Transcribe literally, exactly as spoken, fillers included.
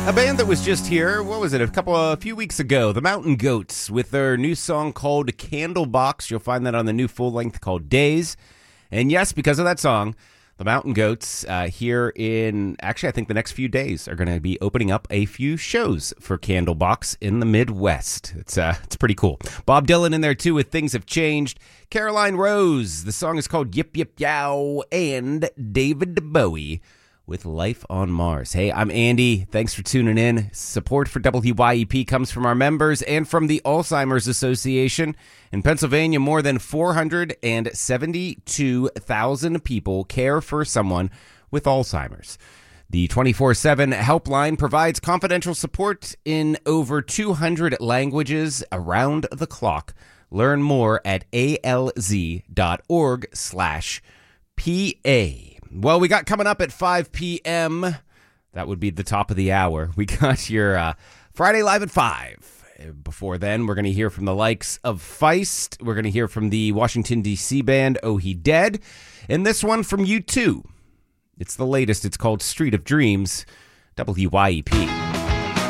A band that was just here, what was it, a couple, a few weeks ago, the Mountain Goats, with their new song called Candlebox. You'll find that on the new full-length called Days. And yes, because of that song, the Mountain Goats uh, here in, actually, I think the next few days are going to be opening up a few shows for Candlebox in the Midwest. It's uh, it's pretty cool. Bob Dylan in there, too, with Things Have Changed. Caroline Rose, the song is called Yip Yip Yow, and David Bowie with Life on Mars. Hey, I'm Andy. Thanks for tuning in. Support for W Y E P comes from our members and from the Alzheimer's Association. In Pennsylvania, more than four hundred seventy-two thousand people care for someone with Alzheimer's. The twenty-four seven helpline provides confidential support in over two hundred languages around the clock. Learn more at alz.org slash PA. Well, we got coming up at five p.m. That would be the top of the hour. We got your uh, Friday Live at five. Before then, we're going to hear from the likes of Feist. We're going to hear from the Washington, D C band Oh He Dead. And this one from U two. It's the latest. It's called Street of Dreams. W Y E P.